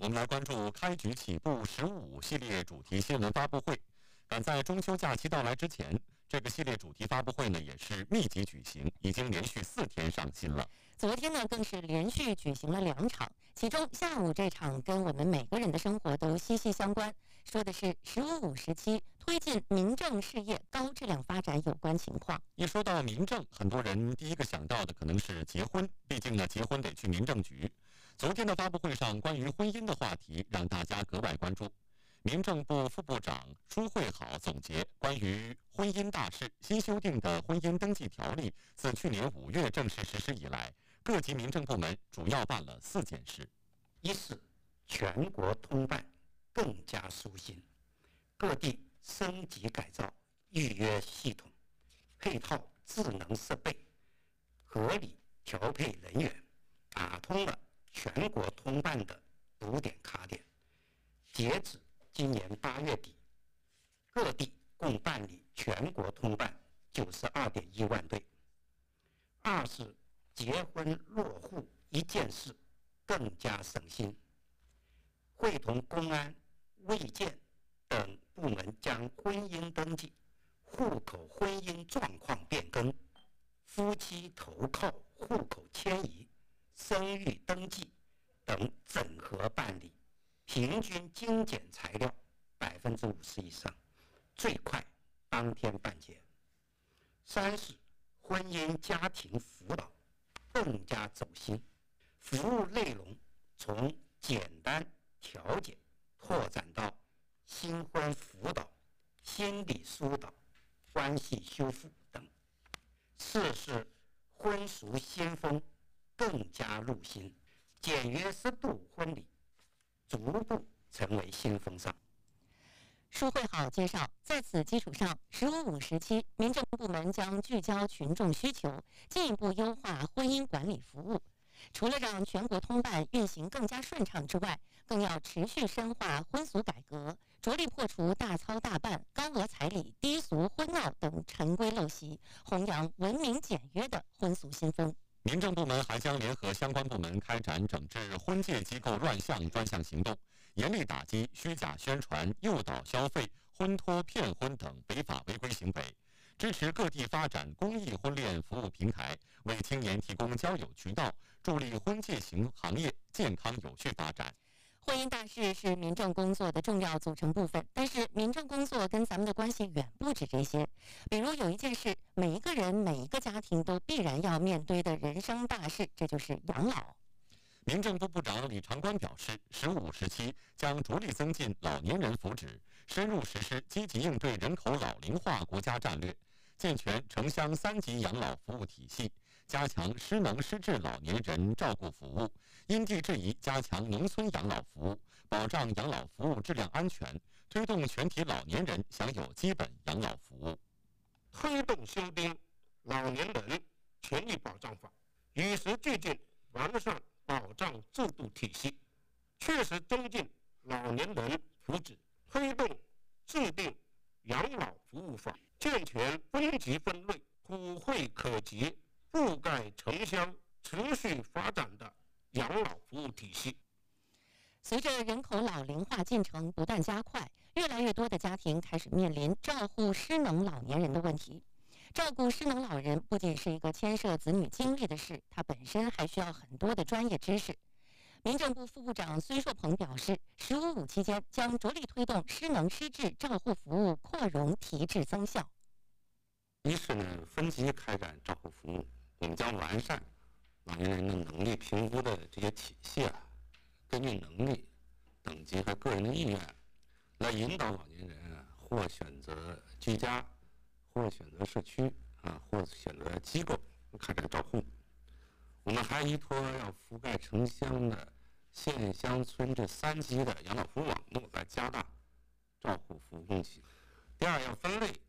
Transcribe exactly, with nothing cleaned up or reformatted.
们来关注开局起步“十五五”系列主题新闻发布会。赶在中秋假期到来之前，这个系列主题发布会呢也是密集举行，已经连续四天上新了。 昨天呢更是连续举行了两场，其中下午这场跟我们每个人的生活都息息相关，说的是“十五五”时期推进民政事业高质量发展有关情况。 一说到民政，很多人第一个想到的可能是结婚，毕竟呢结婚得去民政局。昨天的发布会上，关于婚姻的话题让大家格外关注。民政部副部长舒慧好总结，关于婚姻大事，新修订的婚姻登记条例自去年五月正式实施以来，各级民政部门主要办了四件事： 一是全国通办更加舒心，各地升级改造预约系统，配套智能设备，合理调配人员，打通了全国通办的堵点卡点。截止今年八月底，各地共办理全国通办九十二点一万对。二是结婚落户一件事更加省心，会同公安、卫健等部门将婚姻登记、户口婚姻状况变更、夫妻投靠户口迁移、生育登记等整合办理，平均精简材料百分之五十以上，最快当天办结。三是婚姻家庭辅导更加走心，服务内容从简单调解拓展到新婚辅导、心理疏导、关系修复等。四是婚俗新风更加入心，简约适度婚礼逐步成为新风尚。 舒慧好介绍，在此基础上，“十五五”时期，民政部门将聚焦群众需求，进一步优化婚姻管理服务。除了让全国通办运行更加顺畅之外，更要持续深化婚俗改革，着力破除大操大办、高额彩礼、低俗婚闹等陈规陋习，弘扬文明简约的婚俗新风。 民政部门还将联合相关部门开展整治婚介机构乱象专项行动，严厉打击虚假宣传、诱导消费、婚托骗婚等违法违规行为，支持各地发展公益婚恋服务平台，为青年提供交友渠道，助力婚介型行业健康有序发展。 婚姻大事是民政工作的重要组成部分，但是民政工作跟咱们的关系远不止这些。比如有一件事，每一个人、每一个家庭都必然要面对的人生大事，这就是养老。 民政部部长李长官表示，“十五五”时期将着力增进老年人福祉，深入实施积极应对人口老龄化国家战略，健全城乡三级养老服务体系，加强失能失智老年人照顾服务，因地制宜加强农村养老服务，保障养老服务质量安全，推动全体老年人享有基本养老服务。 推动修订《老年人权益保障法》，与时俱进完善保障制度体系，确实增进老年人福祉，推动制定养老服务法，健全分级分类、普惠可及、覆盖城乡、持续发展的养老服务体系。 随着人口老龄化进程不断加快，越来越多的家庭开始面临照顾失能老年人的问题。照顾失能老人不仅是一个牵涉子女精力的事，它本身还需要很多的专业知识。民政部副部长孙硕鹏表示，“十五五”期间将着力推动失能失智照护服务扩容提质增效。 一是呢，分级开展照护服务，我们将完善老年人的能力评估的这些体系啊，根据能力、等级和个人的意愿，来引导老年人啊，或选择居家，或选择社区啊，或选择机构开展照护。我们还依托要覆盖城乡的县乡村这三级的养老服务网络，来加大照护服务供给。第二，要分类